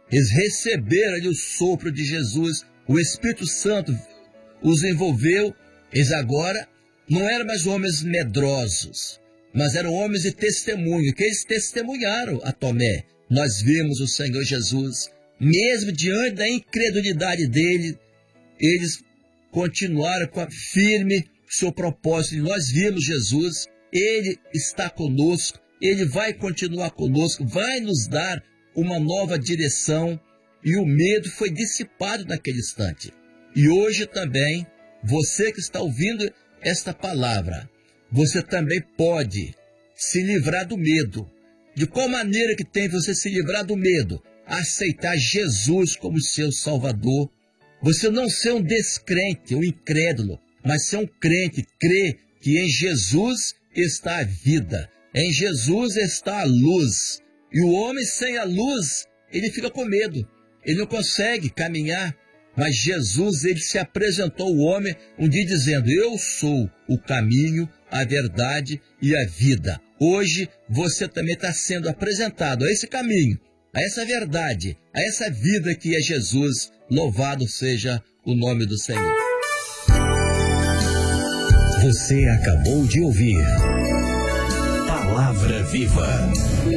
Eles receberam ali o sopro de Jesus, o Espírito Santo os envolveu. Eles agora não eram mais homens medrosos, mas eram homens de testemunho, que eles testemunharam a Tomé. Nós vimos o Senhor Jesus, mesmo diante da incredulidade dele, eles continuaram com a firme seu propósito. Nós vimos Jesus, ele está conosco, ele vai continuar conosco, vai nos dar uma nova direção, e o medo foi dissipado naquele instante. E hoje também, você que está ouvindo esta palavra, você também pode se livrar do medo. De qual maneira que tem você se livrar do medo? Aceitar Jesus como seu Salvador. Você não ser um descrente, um incrédulo, mas ser um crente, crer que em Jesus está a vida, em Jesus está a luz. E o homem sem a luz, ele fica com medo, ele não consegue caminhar. Mas Jesus, ele se apresentou ao homem um dia dizendo: eu sou o caminho, a verdade e a vida. Hoje você também está sendo apresentado a esse caminho, a essa verdade, a essa vida que é Jesus. Louvado seja o nome do Senhor. Você acabou de ouvir Palavra Viva.